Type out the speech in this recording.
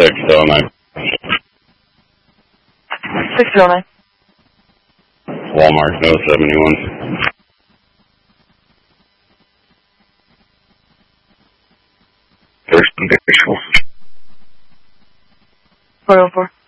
609. 609. Walmart, no 71. There's some visuals. 404.